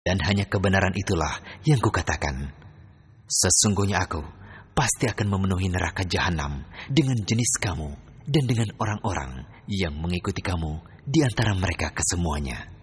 Dan hanya kebenaran itulah yang kukatakan. Sesungguhnya aku pasti akan memenuhi neraka jahanam dengan jenis kamu dan dengan orang-orang yang mengikuti kamu di antara mereka kesemuanya.